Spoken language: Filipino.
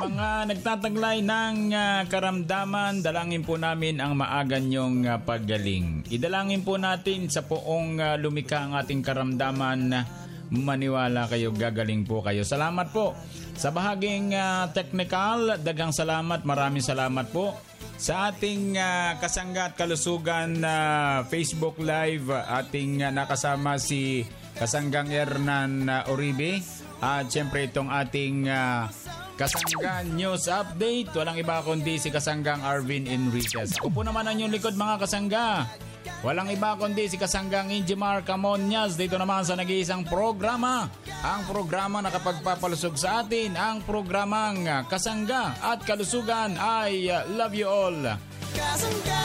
Mga nagtataglay ng karamdaman, dalangin po namin ang maaga niyong paggaling. Idalangin po natin sa poong lumikha ang ating karamdaman. Maniwala kayo, gagaling po kayo. Salamat po. Sa bahaging technical, dagang salamat, maraming salamat po. Sa ating kasangga at kalusugan Facebook Live, ating nakasama si Kasanggang Hernan Uribe. At syempre itong ating Kasangga News Update. Walang iba kundi si Kasanggang Arvin Enriquez. Ako po naman ang inyong likod mga kasangga. Walang iba kundi si Kasanggang Injimar Camonias. Dito naman sa nag-iisang programa. Ang programa na kapagpapalusog sa atin. Ang programang Kasangga at Kalusugan. I love you all.